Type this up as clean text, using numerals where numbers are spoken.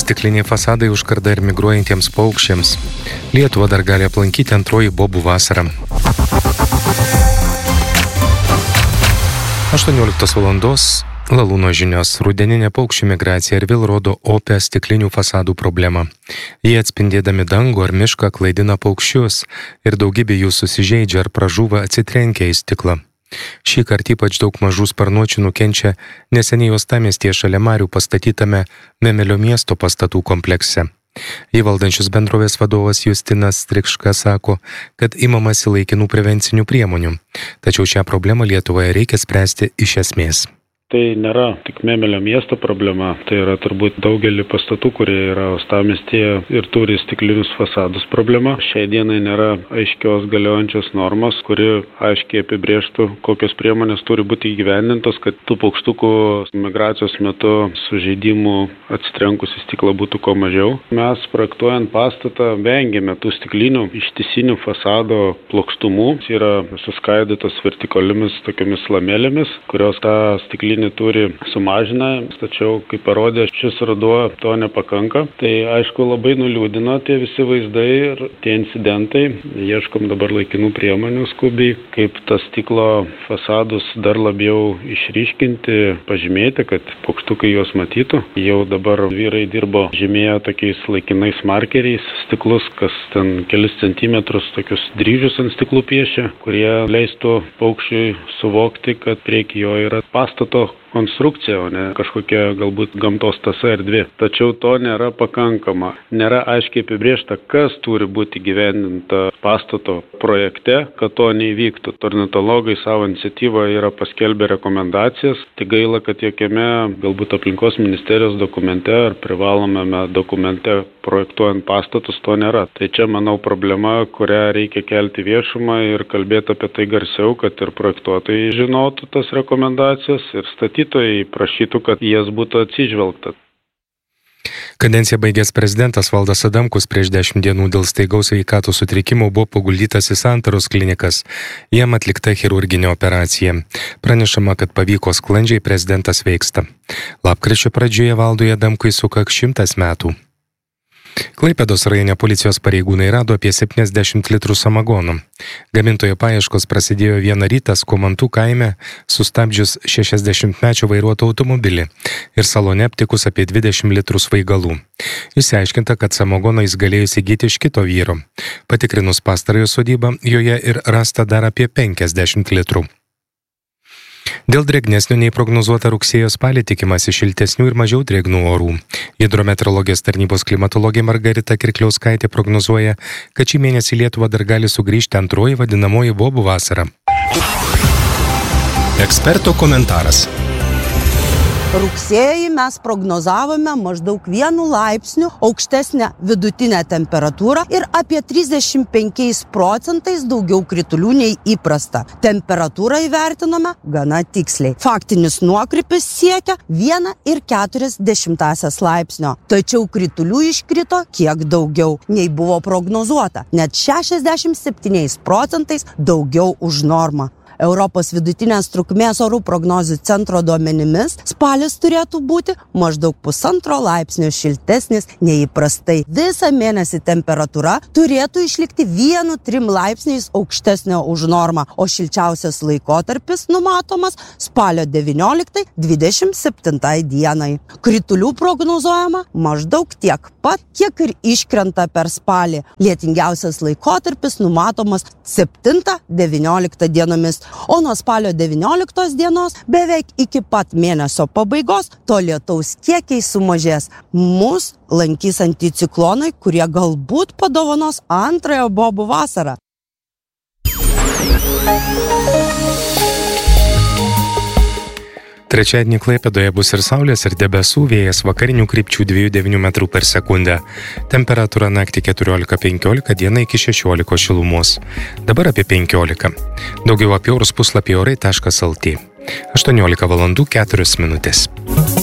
stikliniai fasadai užkarda ir migruojantiems paukščiams. Lietuvą dar gali aplankyti antroji bobų vasara. 18 valandos Lalūno žinios. Rudeninė paukščių migracija ir vėl rodo opią stiklinių fasadų problemą. Jie atspindėdami dangų ar mišką klaidina paukščius ir daugybė jų susižeidžia ar pražūva atsitrenkia į stiklą. Šį kartą ypač daug mažų sparnuočių nukenčia neseniai uostamiestyje šalia marių pastatytame Memelio miesto pastatų komplekse. Jį valdančius bendrovės vadovas Justinas Strikška sako, kad imamasi laikinų prevencinių priemonių, tačiau šią problemą Lietuvoje reikia spręsti iš esmės. Tai nėra tik Memelio miesto problema, tai yra turbūt daugelį pastatų, kurie yra uostamiestyje ir turi stiklinius fasadus problema. Šiai dienai nėra aiškios galiojančios normos, kuri aiškiai apibrėžtų, kokios priemonės turi būti įgyvendintos, kad tų paukštukų migracijos metu sužeidimų atsitrenkus į stiklą būtų kuo mažiau. Mes projektuojant pastatą vengiame tų stiklinių ištisinių fasado plokštumų. Jis yra suskaidytos vertikaliomis tokiamis lamėlėmis, kurios tą stiklinį turi sumažina, tačiau, kaip parodė šis ruduo, to nepakanka. Tai aišku labai nuliūdino tie visi vaizdai ir tie incidentai. Ieškom dabar laikinų priemonių skubiai, kaip tas stiklo fasadus dar labiau išryškinti, pažymėti, kad paukštukai juos matytų. Jau dabar vyrai dirbo žymėję tokiais laikinais markeriais stiklus, kas ten kelis centimetrus tokius dryžius ant stiklų piešia, kurie leistų paukščiui suvokti, kad prieky jo yra pastato konstrukcija, o ne kažkokia galbūt gamtos tąsa erdvė. Tačiau to nėra pakankama. Nėra aiškiai apibrėžta, kas turi būti įgyvendinta pastato projekte, kad to neįvyktų. Ornitologai savo iniciatyvą yra paskelbę rekomendacijas. Tik gaila, kad jokiame galbūt aplinkos ministerijos dokumente ar privalomame dokumente projektuojant pastatus to nėra. Tai čia, manau, problema, kurią reikia kelti viešumą ir kalbėti apie tai garsiau, kad ir projektuotojai žinotų tas rekomendacijas ir statytojai prašytų, kad jas būtų atsižvelgta. Kadenciją baigęs prezidentas Valdas Adamkus prieš 10 dienų dėl staigaus sveikatos sutrikimų buvo paguldytas į Santaros klinikas. Jam atlikta chirurginė operacija. Pranešama, kad pavyko sklandžiai, prezidentas sveiksta. Lapkričio pradžioje Valdui Adamkui sukaks 100 metų. Klaipėdos rajone policijos pareigūnai rado apie 70 litrų samagonų. Gamintojo paieškos prasidėjo vieną rytą Skomantų kaime, sustabdžius 60-mečio vairuotą automobilį ir salone aptikus apie 20 litrų svaigalų. Išsiaiškinta, kad samagoną jis galėjo įsigyti iš kito vyro. Patikrinus pastarojo sodybą, joje ir rasta dar apie 50 litrų. Dėl drėgnesnio nei prognozuota rugsėjo spalį tikimasi šiltesnių ir mažiau drėgnų orų. Hidrometeorologijos tarnybos klimatologė Margarita Kirkliauskaitė prognozuoja, kad šį mėnesį Lietuvą dar gali sugrįžti antroji vadinamoji bobų vasara. Eksperto komentaras. Rugsėjį mes prognozavome maždaug 1 laipsniu aukštesnę vidutinę temperatūrą ir apie 35% daugiau kritulių nei įprasta. Temperatūrą įvertinome gana tiksliai. Faktinis nuokrypis siekia 1,4 laipsnio. Tačiau kritulių iškrito kiek daugiau nei buvo prognozuota. Net 67% daugiau už normą. Europos vidutinės trukmės orų prognozių centro duomenimis spalis turėtų būti maždaug 1,5 laipsnio šiltesnis nei įprastai. Visą mėnesį temperatūra turėtų išlikti 1-3 laipsniais aukštesnio už normą, o šilčiausias laikotarpis numatomas spalio 19-27 dienai. Kritulių prognozuojama maždaug tiek pat, kiek ir iškrenta per spalį. Lietingiausias laikotarpis numatomas 7-19 dienomis. O nuo spalio 19 dienos beveik iki pat mėnesio pabaigos to lietaus kiekiai sumažės. Mus lankys anticiklonai, kurie galbūt padovanos antrąją bobų vasarą. Trečiadienį Klaipėdoje bus ir saulės, ir debesų, vėjas vakarinių krypčių 2,9 metrų per sekundę. Temperatūra naktį 14-15, dieną iki 16 šilumos. Dabar apie 15. Daugiau apie orus puslapį orai.lt. 18 valandų 4 minutės.